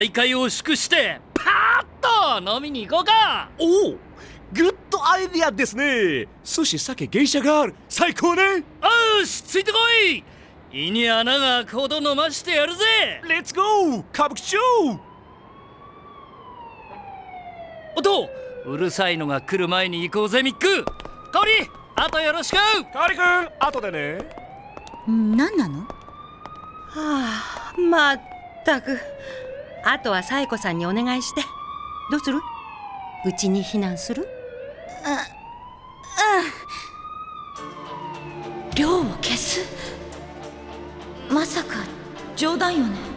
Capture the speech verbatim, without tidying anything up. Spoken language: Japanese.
大会を祝してパーッと飲みに行こうか。 おお、グッドアイディアですね。寿司、酒、芸者がある。最高ね。 よし、ついてこい。胃に穴が開くほど飲ましてやるぜ。 レッツゴー歌舞伎町。 おと、うるさいのが来る前に行こうぜミック。香織、あとよろしく。 カリ君、後でね。 何なの？はあ、まったく。あとはサイコさんにお願いして。どうする？うちに避難する？ あ、うん。量を消す？まさか冗談よね？